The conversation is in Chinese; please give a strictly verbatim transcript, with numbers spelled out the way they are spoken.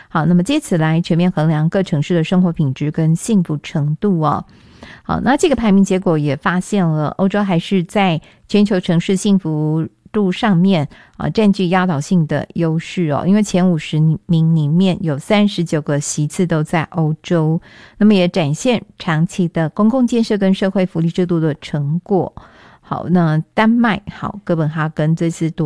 好，那么借此来全面衡量各城市的生活品质跟幸福程度哦。好，那这个排名结果也发现了，欧洲还是在全球城市幸福度上面啊占据压倒性的优势哦，因为前五十名里面有三十九个席次都在欧洲，那么也展现长期的公共建设跟社会福利制度的成果。好，那丹麦好，哥本哈根这次夺